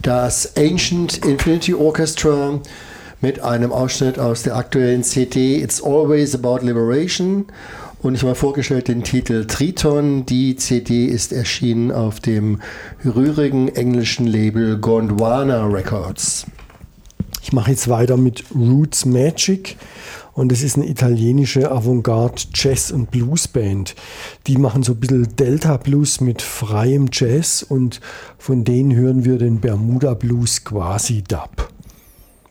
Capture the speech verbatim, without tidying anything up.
das Ancient Infinity Orchestra mit einem Ausschnitt aus der aktuellen C D It's Always About Liberation. Und ich habe vorgestellt den Titel Triton. Die C D ist erschienen auf dem rührigen englischen Label Gondwana Records. Ich mache jetzt weiter mit Roots Magic. Und das ist eine italienische Avantgarde Jazz- und Blues-Band. Die machen so ein bisschen Delta-Blues mit freiem Jazz und von denen hören wir den Bermuda Blues Quasi-Dub.